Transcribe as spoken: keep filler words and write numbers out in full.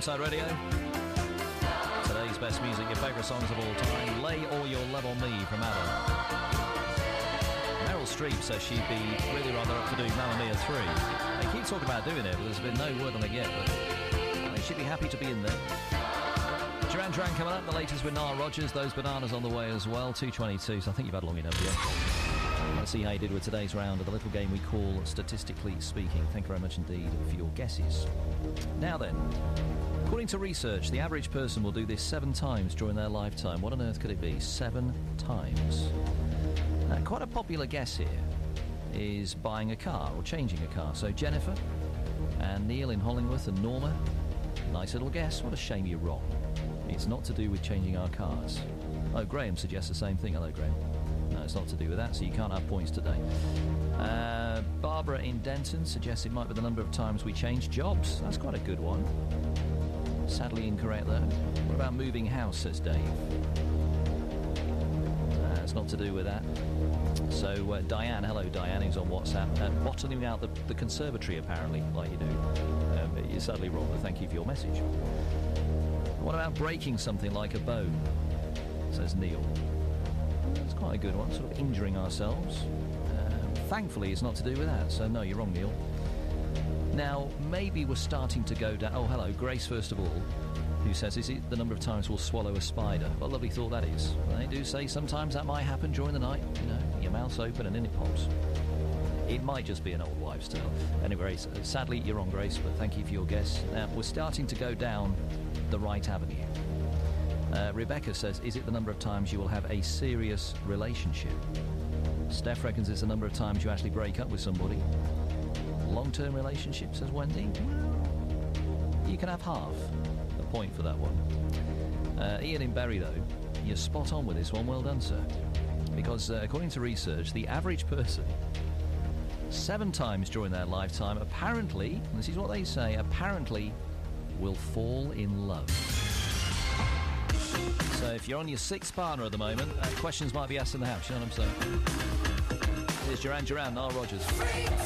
Tameside Radio. Today's best music, your favourite songs of all time. Lay All Your Love on Me from Adam. Meryl Streep says she'd be really rather up for doing Mamma Mia three. They keep talking about doing it, but there's been no word on it yet. But uh, she'd be happy to be in there. Duran Duran coming up, the latest with Nile Rodgers. Those bananas on the way as well. two twenty-two, so I think you've had long enough, yeah? Let's see how you did with today's round of the little game we call Statistically Speaking. Thank you very much indeed for your guesses. Now then, according to research, the average person will do this seven times during their lifetime. What on earth could it be? Seven times. Now, quite a popular guess here is buying a car or changing a car. So Jennifer and Neil in Hollingworth and Norma, nice little guess. What a shame you're wrong. It's not to do with changing our cars. Oh, Graham suggests the same thing. Hello, Graham. No, it's not to do with that, so you can't have points today. Uh, Barbara in Denton suggests it might be the number of times we change jobs. That's quite a good one. Sadly incorrect, though. What about moving house, says Dave? Uh, it's not to do with that. So, uh, Diane, hello, Diane, who's on WhatsApp. Uh, bottling out the, the conservatory, apparently, like you do. Um, you're sadly wrong, but thank you for your message. What about breaking something like a bone, says Neil? That's quite a good one, sort of injuring ourselves. Um, thankfully, it's not to do with that, so no, you're wrong, Neil. Now, maybe we're starting to go down... Oh, hello, Grace, first of all, who says, is it the number of times we'll swallow a spider? What a lovely thought that is. Well, they do say sometimes that might happen during the night. You know, your mouth's open and in it pops. It might just be an old wives' tale. Anyway, sadly, you're wrong, Grace, but thank you for your guess. Now, we're starting to go down the right avenue. Uh, Rebecca says, is it the number of times you will have a serious relationship? Steph reckons it's the number of times you actually break up with somebody. Long-term relationship, says Wendy. You can have half a point for that one. Uh, Ian in Bury, though, you're spot on with this one. Well done, sir. Because uh, according to research, the average person, seven times during their lifetime, apparently, and this is what they say, apparently will fall in love. So if you're on your sixth partner at the moment, uh, questions might be asked in the house, you know what I'm saying? Here's Duran Duran, Nile Rodgers.